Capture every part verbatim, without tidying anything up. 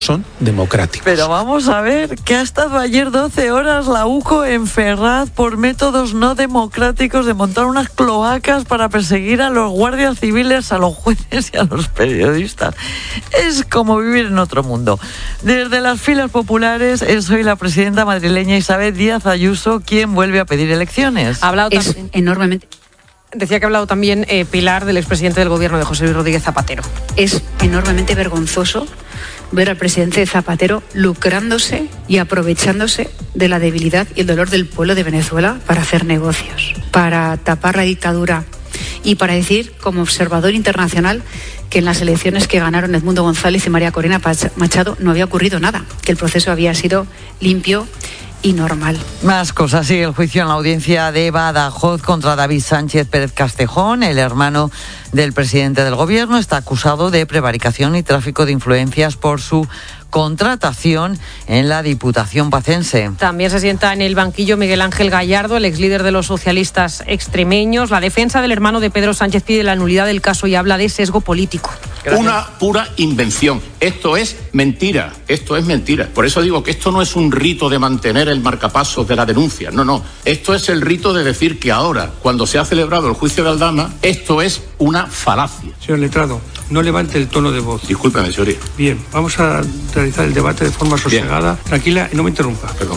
son democráticos. Pero vamos a ver, que ha estado ayer doce horas la UCO en Ferraz por métodos no democráticos de montar unas cloacas para perseguir a los guardias civiles, a los jueces y a los periodistas. Es como vivir en otro mundo. Desde las filas populares es hoy la presidenta madrileña Isabel Díaz Ayuso quien vuelve a pedir elecciones. Ha hablado es también, enormemente... Decía que ha hablado también eh, Pilar, del expresidente del gobierno, de José Luis Rodríguez Zapatero. Es enormemente vergonzoso ver al presidente Zapatero lucrándose y aprovechándose de la debilidad y el dolor del pueblo de Venezuela para hacer negocios, para tapar la dictadura y para decir, como observador internacional, que en las elecciones que ganaron Edmundo González y María Corina Machado no había ocurrido nada, que el proceso había sido limpio y normal. Más cosas. Sigue el juicio en la audiencia de Badajoz contra David Sánchez Pérez Castejón, el hermano del presidente del gobierno. Está acusado de prevaricación y tráfico de influencias por su contratación en la Diputación Pacense. También se sienta en el banquillo Miguel Ángel Gallardo, el exlíder de los socialistas extremeños. La defensa del hermano de Pedro Sánchez pide la nulidad del caso y habla de sesgo político. Gracias. Una pura invención. Esto es mentira. Esto es mentira. Por eso digo que esto no es un rito de mantener el marcapasos de la denuncia. No, no. Esto es el rito de decir que ahora, cuando se ha celebrado el juicio de Aldama, esto es una falacia. Señor letrado, no levante el tono de voz. Discúlpeme, señoría. Bien, vamos a realizar el debate de forma sosegada, Bien. tranquila y no me interrumpa. Perdón.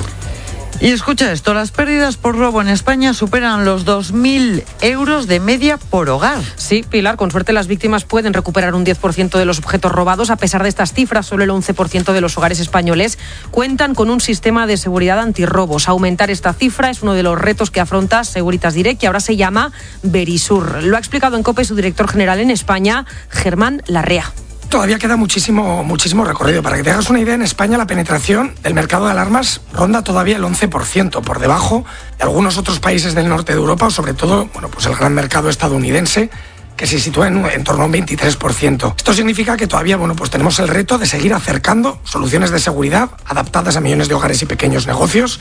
Y escucha esto, las pérdidas por robo en España superan los dos mil euros de media por hogar. Sí, Pilar, con suerte las víctimas pueden recuperar un diez por ciento de los objetos robados. A pesar de estas cifras, solo el once por ciento de los hogares españoles cuentan con un sistema de seguridad antirrobos. Aumentar esta cifra es uno de los retos que afronta Securitas Direct, que ahora se llama Verisur. Lo ha explicado en COPE su director general en España, Germán Larrea. Todavía queda muchísimo, muchísimo recorrido. Para que te hagas una idea, en España la penetración del mercado de alarmas ronda todavía el once por ciento, por debajo de algunos otros países del norte de Europa, o sobre todo, bueno, pues el gran mercado estadounidense, que se sitúa en, en torno a un veintitrés por ciento. Esto significa que todavía, bueno, pues tenemos el reto de seguir acercando soluciones de seguridad adaptadas a millones de hogares y pequeños negocios.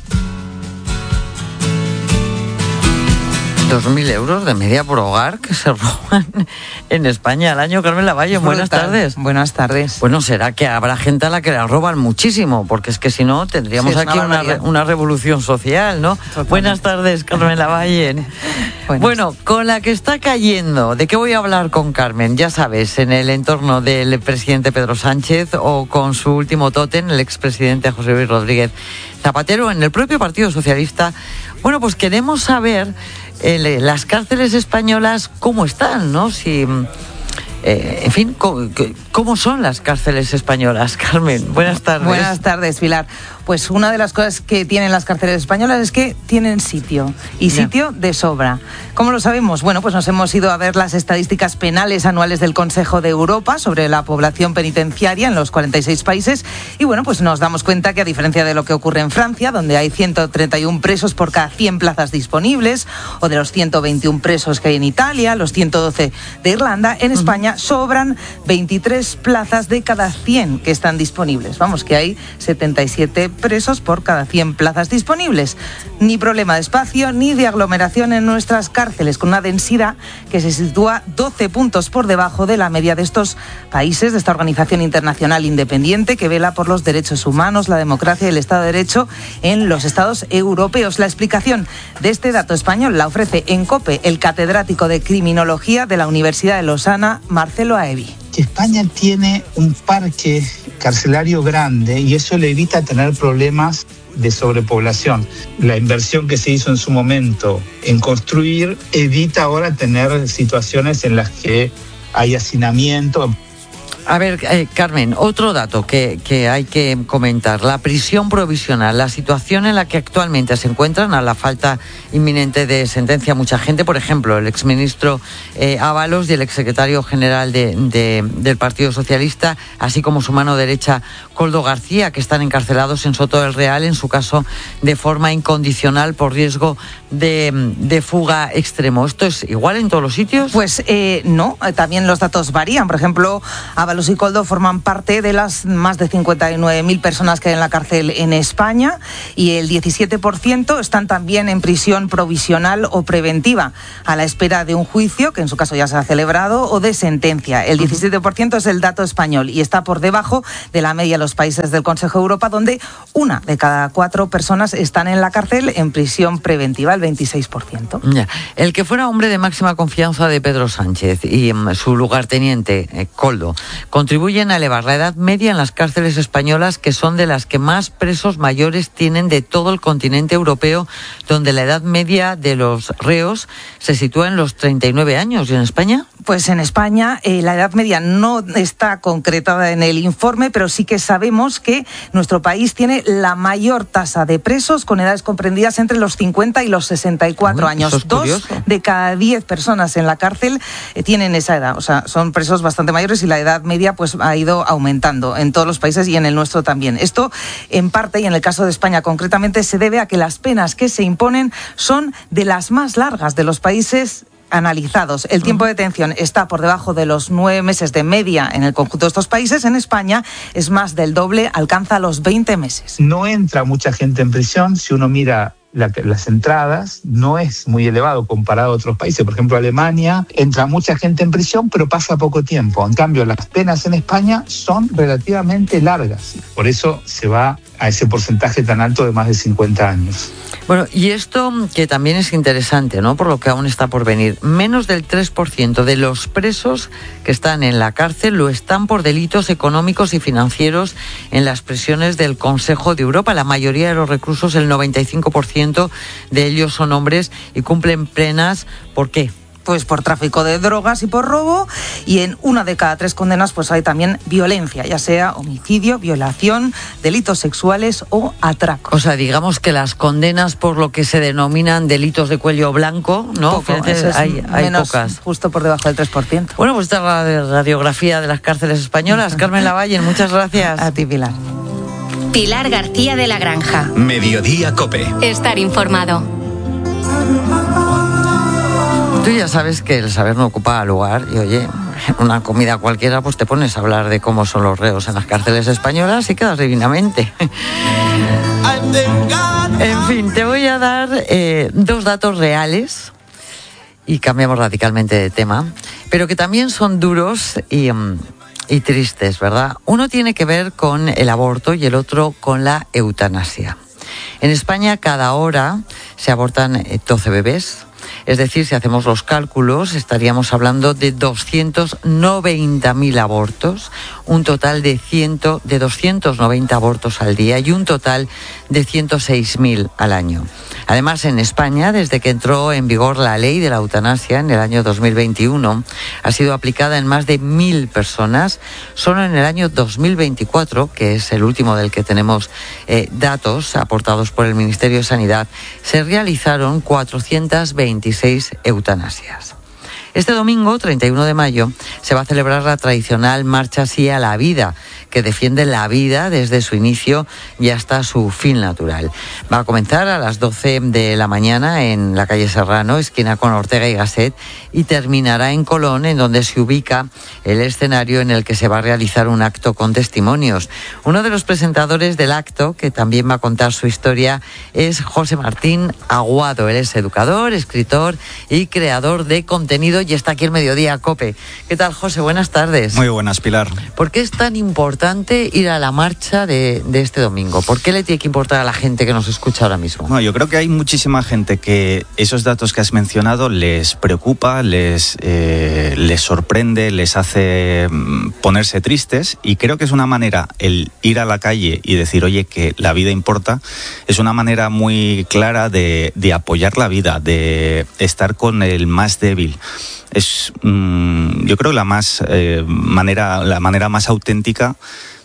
Dos mil euros de media por hogar que se roban en España al año. Carmen Lavalle, buenas tardes. Buenas tardes. Bueno, será que habrá gente a la que la roban muchísimo, porque es que si no tendríamos sí, aquí una, una, una revolución social, ¿no? Totalmente. Buenas tardes, Carmen Lavalle. Bueno, con la que está cayendo, ¿de qué voy a hablar con Carmen? Ya sabes, en el entorno del presidente Pedro Sánchez o con su último tótem, el expresidente José Luis Rodríguez Zapatero, en el propio Partido Socialista. Bueno, pues queremos saber eh, las cárceles españolas cómo están, ¿no? Si, eh, en fin, ¿cómo, ¿cómo son las cárceles españolas? Carmen, buenas tardes. Buenas tardes, Pilar. Pues una de las cosas que tienen las cárceles españolas es que tienen sitio, y sitio de sobra. ¿Cómo lo sabemos? Bueno, pues nos hemos ido a ver las estadísticas penales anuales del Consejo de Europa sobre la población penitenciaria en los cuarenta y seis países, y bueno, pues nos damos cuenta que, a diferencia de lo que ocurre en Francia, donde hay ciento treinta y uno presos por cada cien plazas disponibles, o de los ciento veintiuno presos que hay en Italia, los ciento doce de Irlanda, en España sobran veintitrés plazas de cada cien que están disponibles. Vamos, que hay setenta y siete presos por cada cien plazas disponibles. Ni problema de espacio ni de aglomeración en nuestras cárceles, con una densidad que se sitúa doce puntos por debajo de la media de estos países, de esta organización internacional independiente que vela por los derechos humanos, la democracia y el Estado de Derecho en los Estados europeos. La explicación de este dato español la ofrece en COPE el catedrático de Criminología de la Universidad de Lausana, Marcelo Aevi. Que España tiene un parque carcelario grande y eso le evita tener problemas de sobrepoblación. La inversión que se hizo en su momento en construir evita ahora tener situaciones en las que hay hacinamiento. A ver, eh, Carmen, otro dato que, que hay que comentar. La prisión provisional, la situación en la que actualmente se encuentran a la falta inminente de sentencia mucha gente, por ejemplo, el exministro eh, Ábalos y el exsecretario general de, de, del Partido Socialista, así como su mano derecha, Koldo García, que están encarcelados en Soto del Real, en su caso de forma incondicional por riesgo de, de fuga extremo. ¿Esto es igual en todos los sitios? Pues eh, no, también los datos varían. Por ejemplo, Ábalos Ábalos y Koldo forman parte de las más de cincuenta y nueve mil personas que hay en la cárcel en España y el diecisiete por ciento están también en prisión provisional o preventiva, a la espera de un juicio, que en su caso ya se ha celebrado, o de sentencia. El diecisiete por ciento es el dato español y está por debajo de la media de los países del Consejo de Europa, donde una de cada cuatro personas están en la cárcel en prisión preventiva, el veintiséis por ciento. Ya. El que fuera hombre de máxima confianza de Pedro Sánchez y um, su lugarteniente, eh, Koldo, contribuyen a elevar la edad media en las cárceles españolas, que son de las que más presos mayores tienen de todo el continente europeo, donde la edad media de los reos se sitúa en los treinta y nueve años. ¿Y en España? Pues en España eh, la edad media no está concretada en el informe, pero sí que sabemos que nuestro país tiene la mayor tasa de presos con edades comprendidas entre los cincuenta y los sesenta y cuatro Uy, años. eso es Dos curioso. de cada diez personas en la cárcel eh, tienen esa edad. O sea, son presos bastante mayores y la edad media pues ha ido aumentando en todos los países y en el nuestro también. Esto, en parte, y en el caso de España concretamente, se debe a que las penas que se imponen son de las más largas de los países analizados. El tiempo de detención está por debajo de los nueve meses de media en el conjunto de estos países. En España es más del doble, alcanza los veinte meses. No entra mucha gente en prisión. Si uno mira la, las entradas, no es muy elevado comparado a otros países. Por ejemplo, Alemania, entra mucha gente en prisión, pero pasa poco tiempo. En cambio, las penas en España son relativamente largas. Por eso se va a ese porcentaje tan alto de más de cincuenta años. Bueno, y esto que también es interesante, ¿no? Por lo que aún está por venir. Menos del tres por ciento de los presos que están en la cárcel lo están por delitos económicos y financieros en las prisiones del Consejo de Europa. La mayoría de los reclusos, el noventa y cinco por ciento de ellos son hombres y cumplen penas. ¿Por qué? Pues por tráfico de drogas y por robo, y en una de cada tres condenas pues hay también violencia, ya sea homicidio, violación, delitos sexuales o atraco. O sea, digamos que las condenas por lo que se denominan delitos de cuello blanco, ¿no? Poco, Fíjate, es hay, hay menos, pocas. Justo por debajo del tres por ciento. Bueno, pues esta es la radiografía de las cárceles españolas. Carmen Lavalle, muchas gracias. A ti, Pilar. Pilar García de la Granja. Mediodía COPE. Estar informado. Tú ya sabes que el saber no ocupa lugar y, oye, una comida cualquiera, pues te pones a hablar de cómo son los reos en las cárceles españolas y quedas divinamente. En fin, te voy a dar eh, dos datos reales y cambiamos radicalmente de tema, pero que también son duros y, um, y tristes, ¿verdad? Uno tiene que ver con el aborto y el otro con la eutanasia. En España cada hora se abortan doce bebés. Es decir, si hacemos los cálculos, estaríamos hablando de doscientos noventa mil abortos, un total de, cien, de doscientos noventa abortos al día y un total de ciento seis mil al año. Además, en España, desde que entró en vigor la ley de la eutanasia en el año dos mil veintiuno, ha sido aplicada en más de mil personas. Solo en el año dos mil veinticuatro, que es el último del que tenemos eh, datos aportados por el Ministerio de Sanidad, se realizaron cuatrocientas veintiséis eutanasias. Este domingo, treinta y uno de mayo, se va a celebrar la tradicional Marcha Sí a la Vida, que defiende la vida desde su inicio y hasta su fin natural. Va a comenzar a las doce de la mañana en la calle Serrano, esquina con Ortega y Gasset, y terminará en Colón, en donde se ubica el escenario en el que se va a realizar un acto con testimonios. Uno de los presentadores del acto, que también va a contar su historia, es José Martín Aguado. Él es educador, escritor y creador de contenido y está aquí el Mediodía COPE. ¿Qué tal, José? Buenas tardes. Muy buenas, Pilar. ¿Por qué es tan importante ir a la marcha de, de este domingo? ¿Por qué le tiene que importar a la gente que nos escucha ahora mismo? Bueno, yo creo que hay muchísima gente que esos datos que has mencionado les preocupa, les, eh, les sorprende, les hace ponerse tristes, y creo que es una manera, el ir a la calle y decir, oye, que la vida importa, es una manera muy clara de, de apoyar la vida, de estar con el más débil. Es, mmm, yo creo, la más eh, manera, la manera más auténtica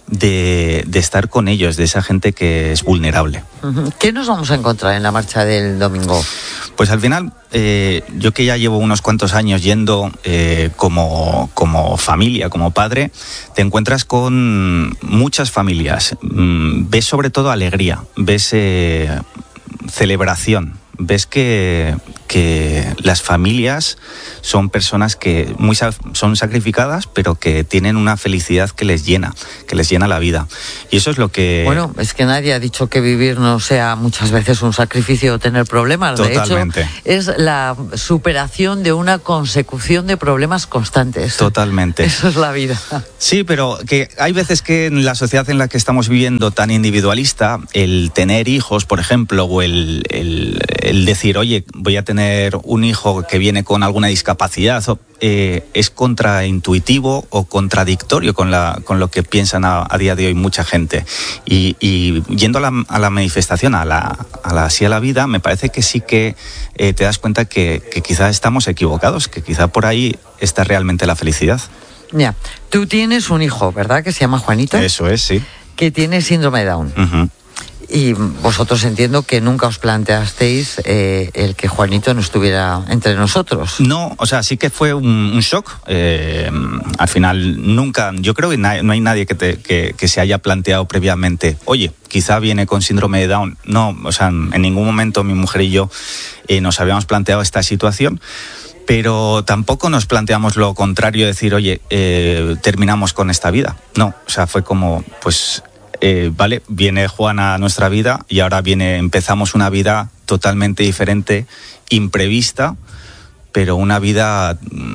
de, de estar con ellos, de esa gente que es vulnerable. ¿Qué nos vamos a encontrar en la marcha del domingo? Pues al final, eh, yo que ya llevo unos cuantos años yendo eh, como, como familia, como padre, te encuentras con muchas familias. Mm, ves sobre todo alegría, ves eh, celebración. Ves que, que eh, las familias son personas que muy son sacrificadas, pero que tienen una felicidad que les llena, que les llena la vida. Y eso es lo que... Bueno, es que nadie ha dicho que vivir no sea muchas veces un sacrificio o tener problemas. Totalmente. De hecho, es la superación de una consecución de problemas constantes. Totalmente. Eso es la vida. Sí, pero que hay veces que en la sociedad en la que estamos viviendo tan individualista, el tener hijos, por ejemplo, o el, el, el decir, oye, voy a tener un hijo que viene con alguna discapacidad, eh, es contraintuitivo o contradictorio con, la, con lo que piensan a, a día de hoy mucha gente. Y, y yendo a la, a la manifestación, a la, a la sí a la vida, me parece que sí que eh, te das cuenta que, que quizá estamos equivocados, que quizá por ahí está realmente la felicidad. Ya, tú tienes un hijo, ¿verdad? Que se llama Juanito. Eso es, sí. Que tiene síndrome de Down. Uh-huh. Y vosotros entiendo que nunca os planteasteis eh, el que Juanito no estuviera entre nosotros. No, o sea, sí que fue un, un shock. Eh, al final, nunca, yo creo que na- no hay nadie que, te, que, que se haya planteado previamente, oye, quizá viene con síndrome de Down. No, o sea, en ningún momento mi mujer y yo eh, nos habíamos planteado esta situación. Pero tampoco nos planteamos lo contrario, decir, oye, eh, terminamos con esta vida. No, o sea, fue como, pues, eh, vale, viene Juan a nuestra vida y ahora viene, empezamos una vida totalmente diferente, imprevista, pero una vida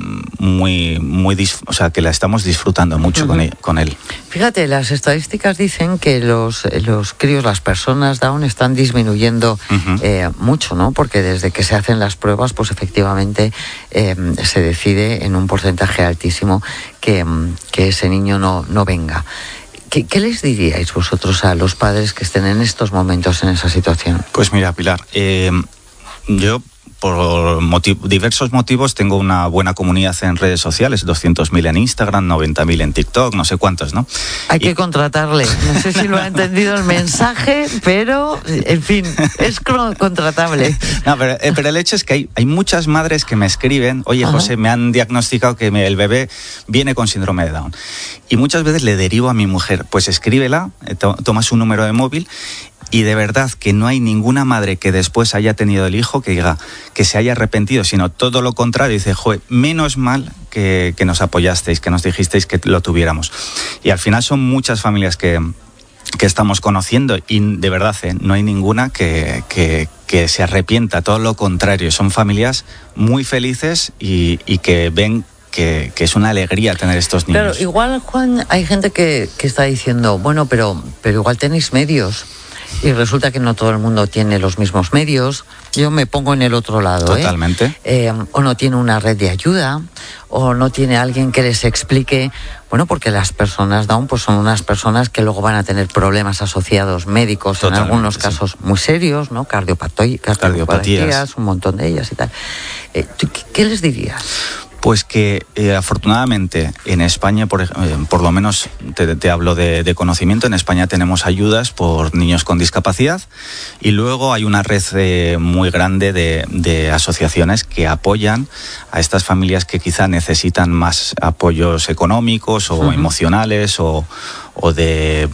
muy, muy, o sea, que la estamos disfrutando mucho uh-huh. con, él, con él. Fíjate, las estadísticas dicen que los, los críos, las personas Down están disminuyendo uh-huh. eh, mucho, ¿no? Porque desde que se hacen las pruebas, pues efectivamente eh, se decide en un porcentaje altísimo que, que ese niño no, no venga. ¿Qué, ¿Qué les diríais vosotros a los padres que estén en estos momentos en esa situación? Pues mira, Pilar, eh, yo... por motiv- diversos motivos tengo una buena comunidad en redes sociales, doscientos mil en Instagram, noventa mil en TikTok, no sé cuántos, ¿no? Hay y... que contratarle. No sé si lo ha entendido el mensaje, pero, en fin, es contratable. No, pero, eh, pero el hecho es que hay, hay muchas madres que me escriben, oye, José, Ajá. me han diagnosticado que me, el bebé viene con síndrome de Down. Y muchas veces le derivo a mi mujer, pues escríbela, to- toma su número de móvil. Y de verdad que no hay ninguna madre que después haya tenido el hijo que diga que se haya arrepentido, sino todo lo contrario. Dice, joder, menos mal que, que nos apoyasteis, que nos dijisteis que lo tuviéramos. Y al final son muchas familias que, que estamos conociendo y de verdad eh, no hay ninguna que, que, que se arrepienta, todo lo contrario. Son familias muy felices y, y que ven Que, que es una alegría tener estos niños. Claro, igual, Juan, hay gente que, que está diciendo, bueno, pero, pero igual tenéis medios. Y resulta que no todo el mundo tiene los mismos medios. Yo me pongo en el otro lado. Totalmente. ¿eh? Eh, o no tiene una red de ayuda, o no tiene alguien que les explique. Bueno, porque las personas Down pues son unas personas que luego van a tener problemas asociados médicos, Totalmente, en algunos casos sí. muy serios, ¿no? Cardiopatías, cardiopatías, un montón de ellas y tal. Eh, ¿Qué les dirías? Pues que eh, afortunadamente en España, por, eh, por lo menos te, te hablo de, de conocimiento, en España tenemos ayudas por niños con discapacidad y luego hay una red eh, muy grande de, de asociaciones que apoyan a estas familias que quizá necesitan más apoyos económicos o uh-huh. emocionales o, o de,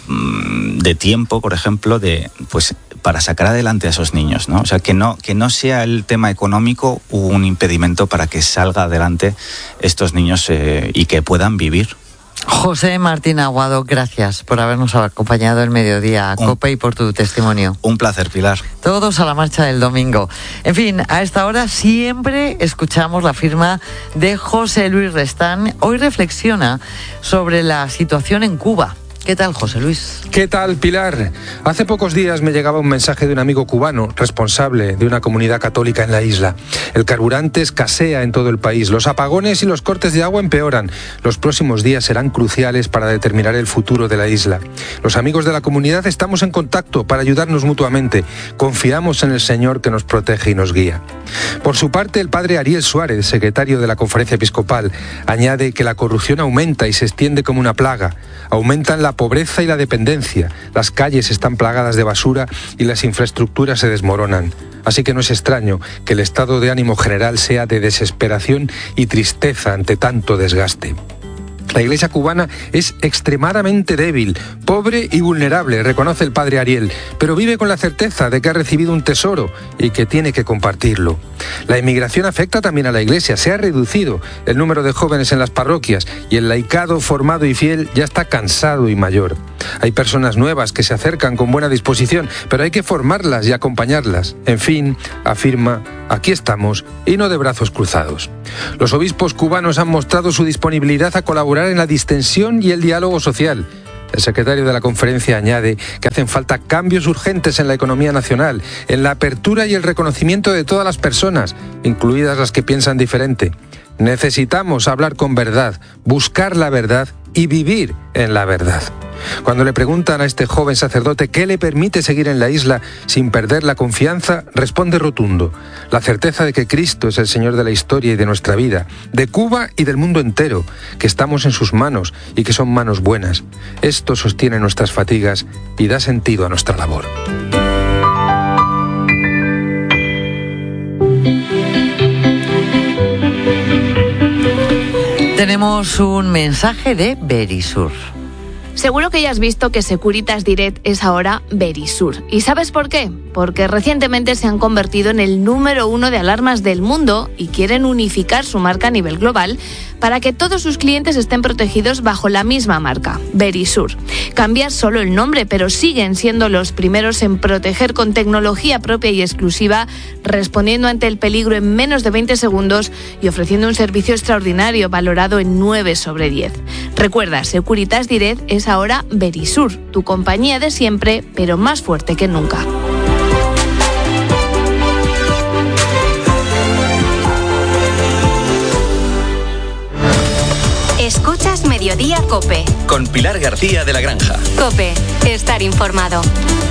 de tiempo, por ejemplo, de pues para sacar adelante a esos niños, ¿no? O sea, que no, que no sea el tema económico un impedimento para que salga adelante estos niños eh, y que puedan vivir. José Martín Aguado, gracias por habernos acompañado el mediodía a un, COPE y por tu testimonio. Un placer, Pilar. Todos a la marcha del domingo. En fin, a esta hora siempre escuchamos la firma de José Luis Restán. Hoy reflexiona sobre la situación en Cuba. ¿Qué tal, José Luis? ¿Qué tal, Pilar? Hace pocos días me llegaba un mensaje de un amigo cubano, responsable de una comunidad católica en la isla. El carburante escasea en todo el país, los apagones y los cortes de agua empeoran. Los próximos días serán cruciales para determinar el futuro de la isla. Los amigos de la comunidad estamos en contacto para ayudarnos mutuamente. Confiamos en el Señor que nos protege y nos guía. Por su parte, el padre Ariel Suárez, secretario de la Conferencia Episcopal, añade que la corrupción aumenta y se extiende como una plaga. Aumentan la pobreza y la dependencia, las calles están plagadas de basura y las infraestructuras se desmoronan. Así que no es extraño que el estado de ánimo general sea de desesperación y tristeza ante tanto desgaste. La Iglesia cubana es extremadamente débil, pobre y vulnerable, reconoce el padre Ariel, pero vive con la certeza de que ha recibido un tesoro y que tiene que compartirlo. La inmigración afecta también a la Iglesia. Se ha reducido el número de jóvenes en las parroquias y el laicado formado y fiel ya está cansado y mayor. Hay personas nuevas que se acercan con buena disposición, pero hay que formarlas y acompañarlas. En fin, afirma, aquí estamos y no de brazos cruzados. Los obispos cubanos han mostrado su disponibilidad a colaborar en la distensión y el diálogo social. El secretario de la conferencia añade que hacen falta cambios urgentes en la economía nacional, en la apertura y el reconocimiento de todas las personas, incluidas las que piensan diferente. Necesitamos hablar con verdad, buscar la verdad y vivir en la verdad. Cuando le preguntan a este joven sacerdote qué le permite seguir en la isla sin perder la confianza, responde rotundo: la certeza de que Cristo es el Señor de la historia y de nuestra vida, de Cuba y del mundo entero, que estamos en sus manos y que son manos buenas. Esto sostiene nuestras fatigas y da sentido a nuestra labor. Tenemos un mensaje de Verisur. Seguro que ya has visto que Securitas Direct es ahora Verisur. ¿Y sabes por qué? Porque recientemente se han convertido en el número uno de alarmas del mundo y quieren unificar su marca a nivel global para que todos sus clientes estén protegidos bajo la misma marca, Verisur. Cambia solo el nombre, pero siguen siendo los primeros en proteger con tecnología propia y exclusiva, respondiendo ante el peligro en menos de veinte segundos y ofreciendo un servicio extraordinario valorado en nueve sobre diez. Recuerda, Securitas Direct es ahora Verisur, tu compañía de siempre, pero más fuerte que nunca. Escuchas Mediodía COPE. Con Pilar García de la Granja. COPE, estar informado.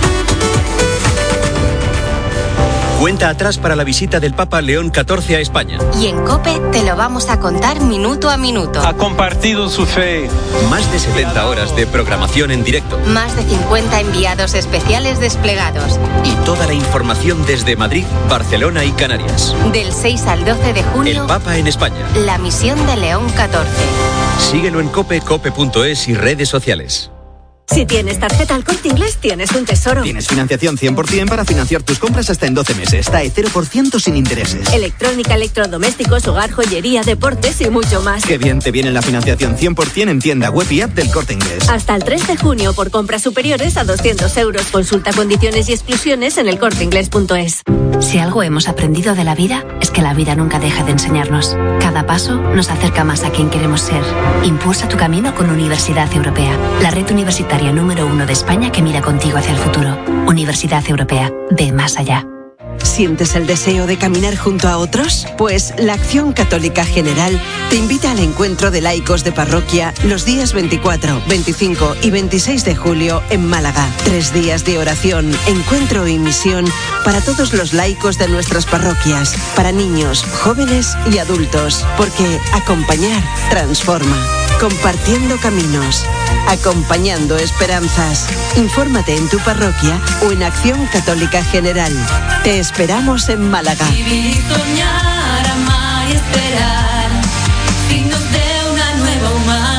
Cuenta atrás para la visita del Papa León catorce a España. Y en COPE te lo vamos a contar minuto a minuto. Ha compartido su fe. Más de setenta horas de programación en directo. Más de cincuenta enviados especiales desplegados. Y toda la información desde Madrid, Barcelona y Canarias. Del seis al doce de junio. El Papa en España. La misión de León catorce. Síguelo en COPE, cope punto es y redes sociales. Si tienes tarjeta Al Corte Inglés, tienes un tesoro. Tienes financiación cien por ciento para financiar tus compras hasta en doce meses. T A E cero por ciento sin intereses. Electrónica, electrodomésticos, hogar, joyería, deportes y mucho más. Qué bien te viene la financiación cien por ciento en tienda web y app del Corte Inglés. Hasta el tres de junio por compras superiores a doscientos euros. Consulta condiciones y exclusiones en el corte inglés punto es. Si algo hemos aprendido de la vida, es que la vida nunca deja de enseñarnos. Cada paso nos acerca más a quien queremos ser. Impulsa tu camino con Universidad Europea, la red universitaria número uno de España que mira contigo hacia el futuro. Universidad Europea, ve más allá. ¿Sientes el deseo de caminar junto a otros? Pues la Acción Católica General te invita al encuentro de laicos de parroquia los días veinticuatro, veinticinco y veintiséis de julio en Málaga. Tres días de oración, encuentro y misión para todos los laicos de nuestras parroquias, para niños, jóvenes y adultos, porque acompañar transforma. Compartiendo caminos, acompañando esperanzas. Infórmate en tu parroquia o en Acción Católica General. Te esperamos en Málaga. Vivir, soñar, amar y esperar, signos de una nueva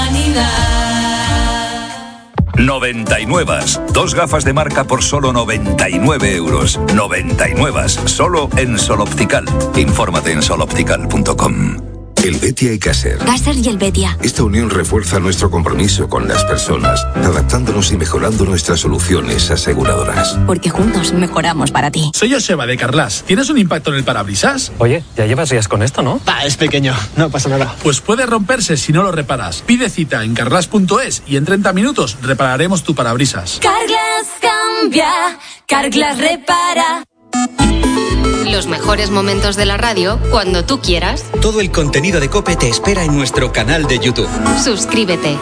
humanidad. noventa y nueve. Dos gafas de marca por solo noventa y nueve euros. noventa y nueve. Solo en Sol Optical. Infórmate en sol optical punto com. El Betia y Caser. Caser y el Betia. Esta unión refuerza nuestro compromiso con las personas, adaptándonos y mejorando nuestras soluciones aseguradoras. Porque juntos mejoramos para ti. Soy Joseba de Carglass. ¿Tienes un impacto en el parabrisas? Oye, ya llevas días con esto, ¿no? Ah, es pequeño, no pasa nada. Pues puede romperse si no lo reparas. Pide cita en carglass punto es y en treinta minutos repararemos tu parabrisas. Carglass cambia, Carglass repara. Los mejores momentos de la radio cuando tú quieras. Todo el contenido de COPE te espera en nuestro canal de YouTube. Suscríbete.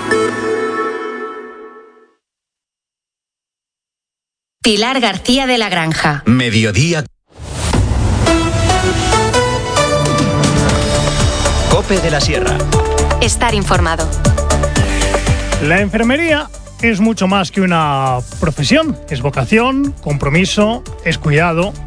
Pilar García de la Granja. Mediodía. COPE de la Sierra. Estar informado. La enfermería es mucho más que una profesión. Es vocación, compromiso, es cuidado.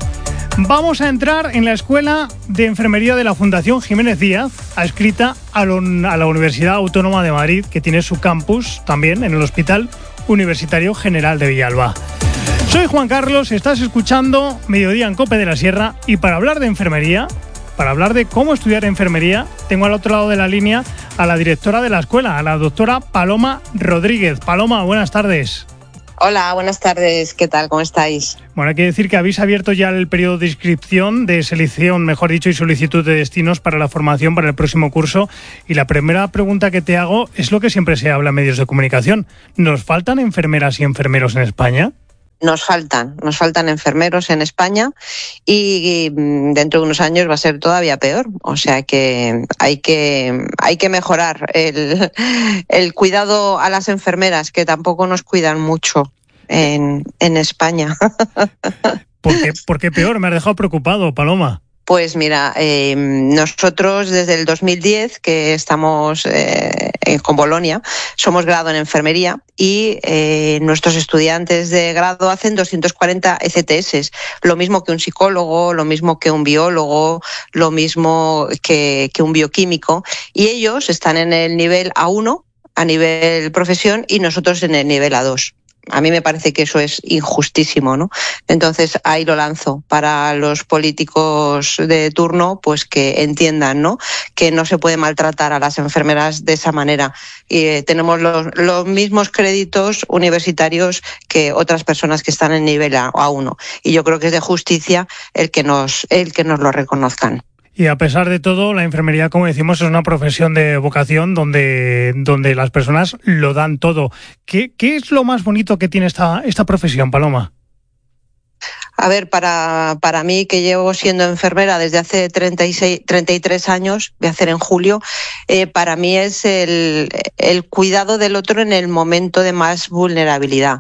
Vamos a entrar en la Escuela de Enfermería de la Fundación Jiménez Díaz, adscrita a, lo, a la Universidad Autónoma de Madrid, que tiene su campus también en el Hospital Universitario General de Villalba. Soy Juan Carlos, estás escuchando Mediodía en COPE de la Sierra, y para hablar de enfermería, para hablar de cómo estudiar enfermería, tengo al otro lado de la línea a la directora de la escuela, a la doctora Paloma Rodríguez. Paloma, buenas tardes. Hola, buenas tardes. ¿Qué tal? ¿Cómo estáis? Bueno, hay que decir que habéis abierto ya el periodo de inscripción, de selección, mejor dicho, y solicitud de destinos para la formación para el próximo curso. Y la primera pregunta que te hago es lo que siempre se habla en medios de comunicación. ¿Nos faltan enfermeras y enfermeros en España? Nos faltan, nos faltan enfermeros en España y dentro de unos años va a ser todavía peor. O sea que hay que, hay que mejorar el, el cuidado a las enfermeras, que tampoco nos cuidan mucho en, en España. ¿Por qué, ¿Por qué peor? Me has dejado preocupado, Paloma. Pues mira, eh, nosotros desde el dos mil diez que estamos eh, con Bolonia, somos grado en enfermería y eh, nuestros estudiantes de grado hacen doscientos cuarenta E C T S, lo mismo que un psicólogo, lo mismo que un biólogo, lo mismo que, que un bioquímico, y ellos están en el nivel A uno a nivel profesión y nosotros en el nivel A dos. A mí me parece que eso es injustísimo, ¿no? Entonces ahí lo lanzo para los políticos de turno, pues que entiendan, ¿no?, que no se puede maltratar a las enfermeras de esa manera. Y eh, tenemos los, los mismos créditos universitarios que otras personas que están en nivel A uno. Y yo creo que es de justicia el que nos, el que nos lo reconozcan. Y a pesar de todo, la enfermería, como decimos, es una profesión de vocación donde, donde las personas lo dan todo. ¿Qué, qué es lo más bonito que tiene esta, esta profesión, Paloma? A ver, para, para mí, que llevo siendo enfermera desde hace treinta y seis, treinta y tres años, voy a hacer en julio, eh, para mí es el, el cuidado del otro en el momento de más vulnerabilidad.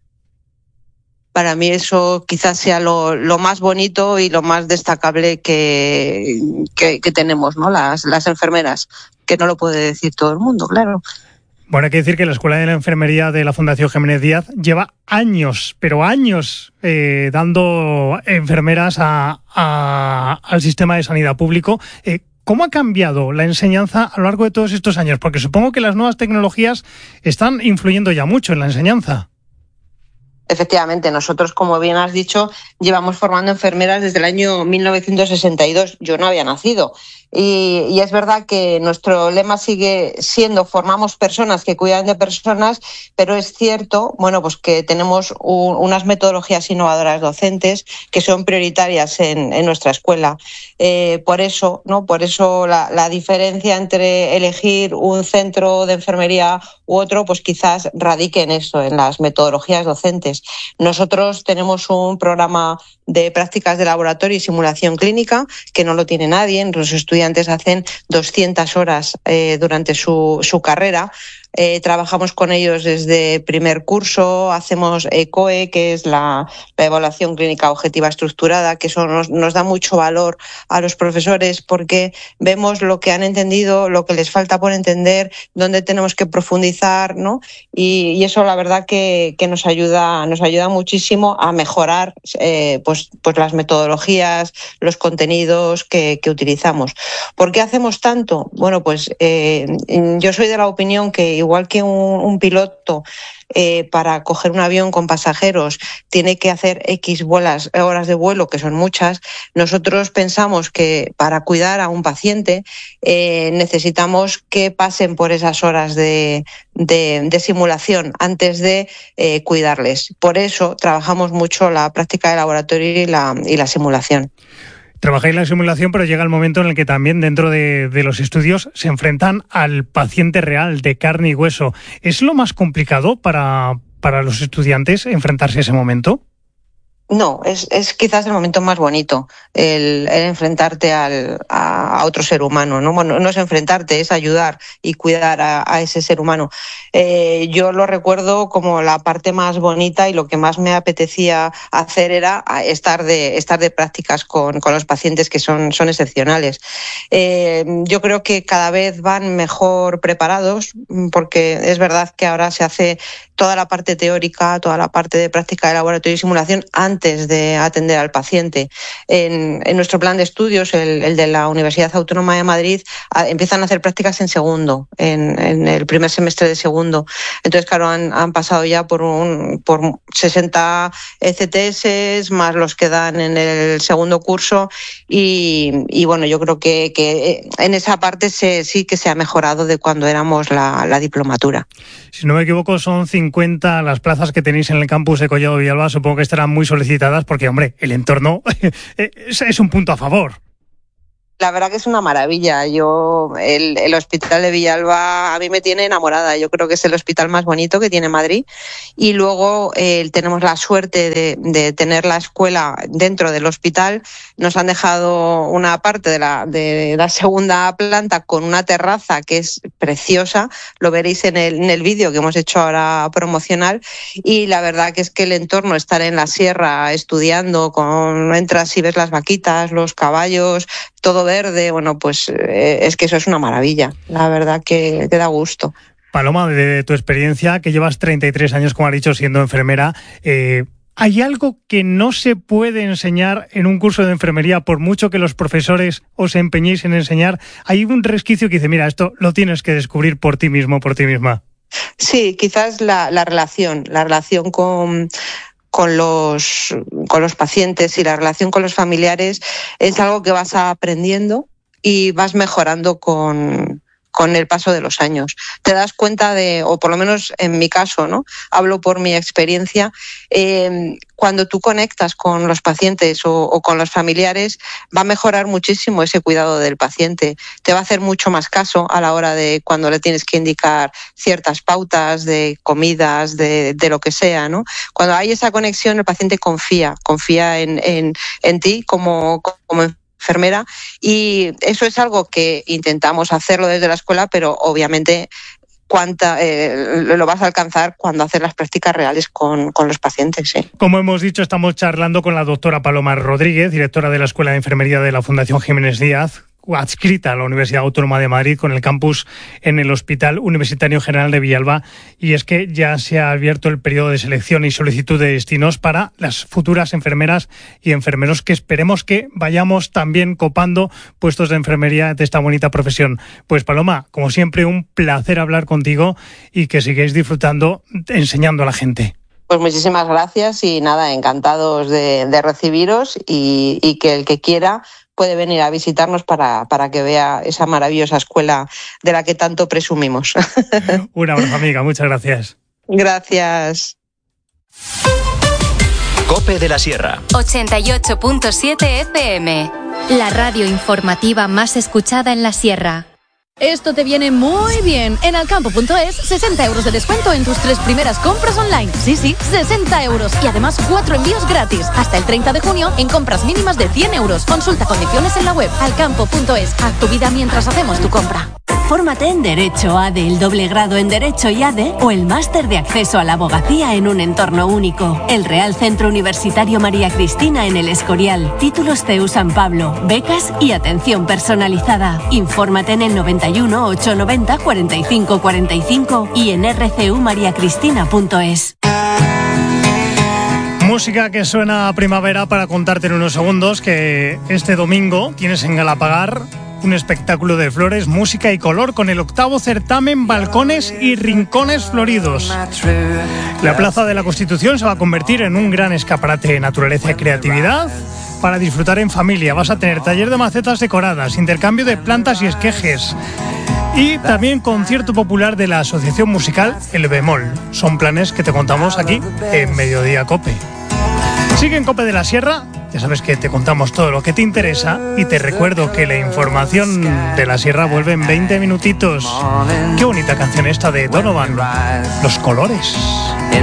Para mí eso quizás sea lo, lo más bonito y lo más destacable que, que, que tenemos, ¿no?, las, las enfermeras, que no lo puede decir todo el mundo, claro. Bueno, hay que decir que la Escuela de la Enfermería de la Fundación Jiménez Díaz lleva años, pero años, eh, dando enfermeras a, a, al sistema de sanidad público. Eh, ¿Cómo ha cambiado la enseñanza a lo largo de todos estos años? Porque supongo que las nuevas tecnologías están influyendo ya mucho en la enseñanza. Efectivamente, nosotros, como bien has dicho, llevamos formando enfermeras desde el año mil novecientos sesenta y dos. Yo no había nacido. Y, y es verdad que nuestro lema sigue siendo formamos personas que cuidan de personas, pero es cierto, bueno, pues que tenemos un, unas metodologías innovadoras docentes que son prioritarias en, en nuestra escuela. Eh, por eso, ¿no? Por eso la, la diferencia entre elegir un centro de enfermería u otro, pues quizás radique en eso, en las metodologías docentes. Nosotros tenemos un programa de prácticas de laboratorio y simulación clínica que no lo tiene nadie. Los estudiantes hacen doscientas horas eh, durante su, su carrera. Eh, trabajamos con ellos desde primer curso, hacemos E C O E, que es la, la evaluación clínica objetiva estructurada, que eso nos, nos da mucho valor a los profesores porque vemos lo que han entendido, lo que les falta por entender, dónde tenemos que profundizar, ¿no? Y, y eso la verdad que, que nos ayuda, nos ayuda muchísimo a mejorar eh, pues, pues las metodologías, los contenidos que, que utilizamos. ¿Por qué hacemos tanto? Bueno, pues eh, yo soy de la opinión que igual que un, un piloto eh, para coger un avión con pasajeros tiene que hacer X vuelas, horas de vuelo, que son muchas, nosotros pensamos que para cuidar a un paciente eh, necesitamos que pasen por esas horas de, de, de simulación antes de eh, cuidarles. Por eso trabajamos mucho la práctica de laboratorio y la, y la simulación. Trabajáis la simulación, pero llega el momento en el que también dentro de, de los estudios se enfrentan al paciente real, de carne y hueso. ¿Es lo más complicado para, para los estudiantes enfrentarse a ese momento? No, es, es quizás el momento más bonito, el, el enfrentarte al, a, a otro ser humano, ¿no? Bueno, no es enfrentarte, es ayudar y cuidar a, a ese ser humano. Eh, yo lo recuerdo como la parte más bonita y lo que más me apetecía hacer era estar de, estar de prácticas con, con los pacientes que son, son excepcionales. Eh, yo creo que cada vez van mejor preparados porque es verdad que ahora se hace toda la parte teórica, toda la parte de práctica de laboratorio y simulación antes antes de atender al paciente. En, en nuestro plan de estudios, el, el de la Universidad Autónoma de Madrid, a, empiezan a hacer prácticas en segundo, en, en el primer semestre de segundo. Entonces, claro, han, han pasado ya por, un, por sesenta E C T S, más los que dan en el segundo curso, y, y bueno, yo creo que, que en esa parte se, sí que se ha mejorado de cuando éramos la, la diplomatura. Si no me equivoco, son cincuenta las plazas que tenéis en el campus de Collado Villalba. Supongo que estarán muy solicitadas porque, hombre, el entorno es, es un punto a favor. La verdad que es una maravilla. Yo, el, el hospital de Villalba a mí me tiene enamorada. Yo creo que es el hospital más bonito que tiene Madrid. Y luego eh, tenemos la suerte de, de tener la escuela dentro del hospital. Nos han dejado una parte de la, de la segunda planta con una terraza que es preciosa. Lo veréis en el, en el vídeo que hemos hecho ahora promocional. Y la verdad que es que el entorno, estar en la sierra estudiando, con, entras y ves las vaquitas, los caballos, todo verde, bueno, pues eh, es que eso es una maravilla, la verdad que, que da gusto. Paloma, de tu experiencia, que llevas treinta y tres años, como has dicho, siendo enfermera, eh, ¿hay algo que no se puede enseñar en un curso de enfermería, por mucho que los profesores os empeñéis en enseñar? ¿Hay un resquicio que dice, mira, esto lo tienes que descubrir por ti mismo, por ti misma? Sí, quizás la, la relación, la relación con... Con los, con los pacientes y la relación con los familiares es algo que vas aprendiendo y vas mejorando con, con el paso de los años. Te das cuenta de, o por lo menos en mi caso, ¿no? Hablo por mi experiencia, eh, cuando tú conectas con los pacientes o, o con los familiares, va a mejorar muchísimo ese cuidado del paciente. Te va a hacer mucho más caso a la hora de cuando le tienes que indicar ciertas pautas de comidas, de, de lo que sea, ¿no? Cuando hay esa conexión, el paciente confía, confía en, en, en ti como, como enfermera, y eso es algo que intentamos hacerlo desde la escuela, pero obviamente cuánta, eh, lo vas a alcanzar cuando haces las prácticas reales con, con los pacientes. ¿sí? Como hemos dicho, estamos charlando con la doctora Paloma Rodríguez, directora de la Escuela de Enfermería de la Fundación Jiménez Díaz, adscrita a la Universidad Autónoma de Madrid, con el campus en el Hospital Universitario General de Villalba. Y es que ya se ha abierto el periodo de selección y solicitud de destinos para las futuras enfermeras y enfermeros, que esperemos que vayamos también copando puestos de enfermería de esta bonita profesión. Pues Paloma, como siempre, un placer hablar contigo y que sigáis disfrutando enseñando a la gente. Pues muchísimas gracias y nada, encantados de, de recibiros y, y que el que quiera puede venir a visitarnos para, para que vea esa maravillosa escuela de la que tanto presumimos. Un abrazo, amiga. Muchas gracias. Gracias. COPE de la Sierra. ochenta y ocho punto siete F M. La radio informativa más escuchada en la Sierra. Esto te viene muy bien. En alcampo punto es, sesenta euros de descuento en tus tres primeras compras online. Sí, sí, sesenta euros. Y además cuatro envíos gratis. Hasta el treinta de junio en compras mínimas de cien euros. Consulta condiciones en la web alcampo punto es. Haz tu vida mientras hacemos tu compra. Fórmate en Derecho A D E, el doble grado en Derecho y A D E o el máster de acceso a la abogacía en un entorno único. El Real Centro Universitario María Cristina en El Escorial. Títulos C E U San Pablo, becas y atención personalizada. Infórmate en el noventa y uno, ochocientos noventa, cuarenta y cinco cuarenta y cinco y en r c u maria cristina punto es. Música que suena a primavera para contarte en unos segundos que este domingo tienes en Galapagar un espectáculo de flores, música y color con el octavo certamen Balcones y Rincones Floridos. La Plaza de la Constitución se va a convertir en un gran escaparate de naturaleza y creatividad para disfrutar en familia. Vas a tener taller de macetas decoradas, intercambio de plantas y esquejes y también concierto popular de la Asociación Musical El Bemol. Son planes que te contamos aquí en Mediodía Cope. Sigue en Cope de la Sierra. Ya sabes que te contamos todo lo que te interesa y te recuerdo que la información de la Sierra vuelve en veinte minutitos. Qué bonita canción esta de Donovan, Los Colores.